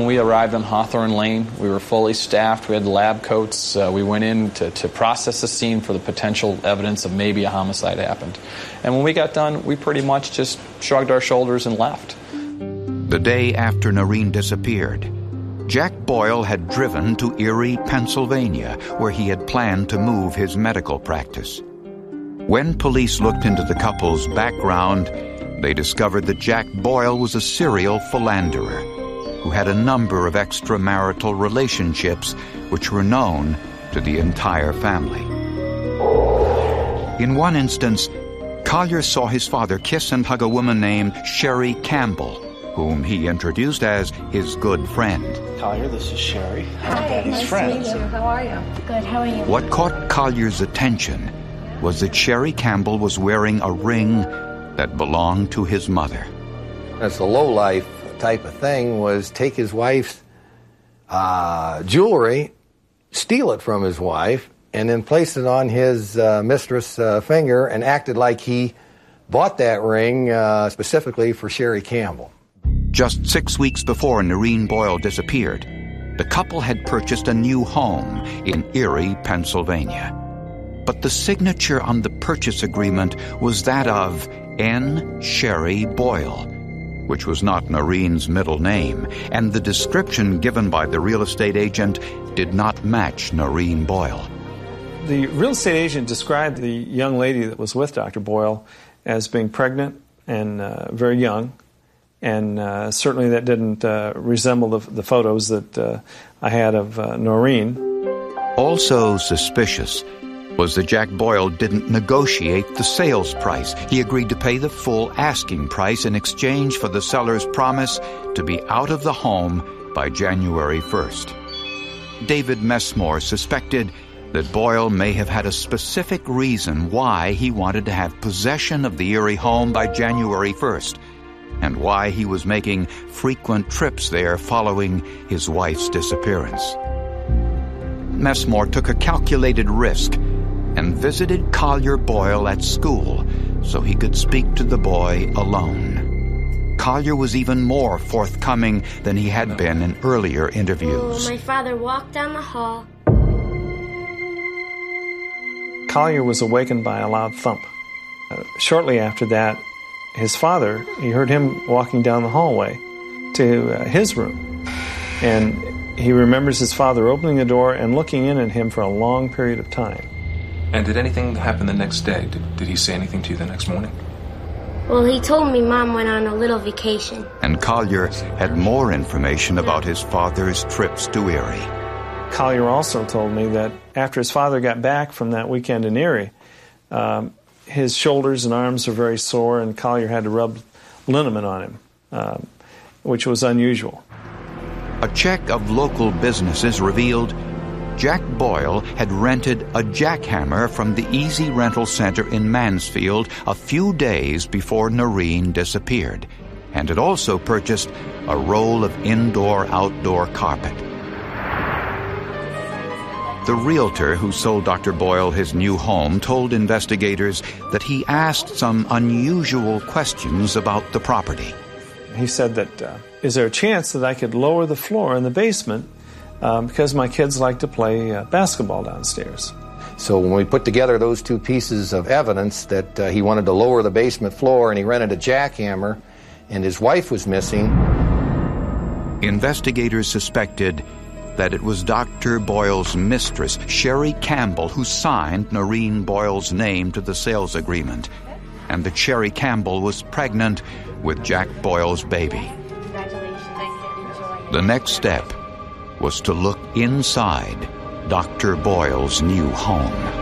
When we arrived on Hawthorne Lane, we were fully staffed. We had lab coats. We went in to process the scene for the potential evidence of maybe a homicide happened. And when we got done, we pretty much just shrugged our shoulders and left. The day after Noreen disappeared, Jack Boyle had driven to Erie, Pennsylvania, where he had planned to move his medical practice. When police looked into the couple's background, they discovered that Jack Boyle was a serial philanderer who had a number of extramarital relationships which were known to the entire family. In one instance, Collier saw his father kiss and hug a woman named Sherry Campbell, whom he introduced as his good friend. Collier, this is Sherry. Hi, Daddy's nice friend. to meet you. How are you? Good, how are you? What caught Collier's attention was that Sherry Campbell was wearing a ring that belonged to his mother. It's a low-life type of thing, was take his wife's jewelry, steal it from his wife, and then place it on his mistress' finger and acted like he bought that ring specifically for Sherry Campbell. Just 6 weeks before Noreen Boyle disappeared, the couple had purchased a new home in Erie, Pennsylvania. But the signature on the purchase agreement was that of N. Sherry Boyle, which was not Noreen's middle name, and the description given by the real estate agent did not match Noreen Boyle. The real estate agent described the young lady that was with Dr. Boyle as being pregnant and very young, and certainly that didn't resemble the photos that I had of Noreen. Also suspicious was that Jack Boyle didn't negotiate the sales price. He agreed to pay the full asking price in exchange for the seller's promise to be out of the home by January 1st. David Messmore suspected that Boyle may have had a specific reason why he wanted to have possession of the Erie home by January 1st, and why he was making frequent trips there following his wife's disappearance. Messmore took a calculated risk and visited Collier Boyle at school so he could speak to the boy alone. Collier was even more forthcoming than he had been in earlier interviews. My father walked down the hall. Collier was awakened by a loud thump. Shortly after that, his father, he heard him walking down the hallway to his room. And he remembers his father opening the door and looking in at him for a long period of time. And did anything happen the next day? Did he say anything to you the next morning? Well, he told me Mom went on a little vacation. And Collier had more information about his father's trips to Erie. Collier also told me that after his father got back from that weekend in Erie, his shoulders and arms were very sore, and Collier had to rub liniment on him, which was unusual. A check of local businesses revealed Jack Boyle had rented a jackhammer from the Easy Rental Center in Mansfield a few days before Noreen disappeared, and had also purchased a roll of indoor-outdoor carpet. The realtor who sold Dr. Boyle his new home told investigators that he asked some unusual questions about the property. He said that, is there a chance that I could lower the floor in the basement because my kids like to play basketball downstairs? So when we put together those two pieces of evidence that he wanted to lower the basement floor and he rented a jackhammer and his wife was missing, investigators suspected that it was Dr. Boyle's mistress, Sherry Campbell, who signed Noreen Boyle's name to the sales agreement, and that Sherry Campbell was pregnant with Jack Boyle's baby. The next step was to look inside Dr. Boyle's new home.